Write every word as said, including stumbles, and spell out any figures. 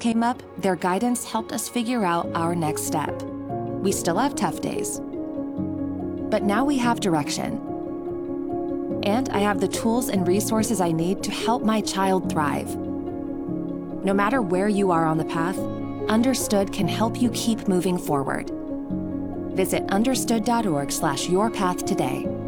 came up, their guidance helped us figure out our next step. We still have tough days, but now we have direction. And I have the tools and resources I need to help my child thrive. No matter where you are on the path, Understood can help you keep moving forward. Visit understood dot org slash your path today.